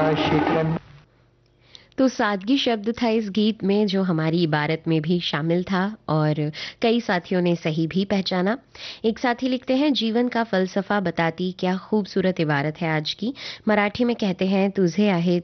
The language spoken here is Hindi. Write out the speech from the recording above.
आशिकन। तो सादगी शब्द था इस गीत में जो हमारी इबारत में भी शामिल था और कई साथियों ने सही भी पहचाना। एक साथी लिखते हैं, जीवन का फलसफा बताती क्या खूबसूरत इबारत है आज की। मराठी में कहते हैं, तुझे आहे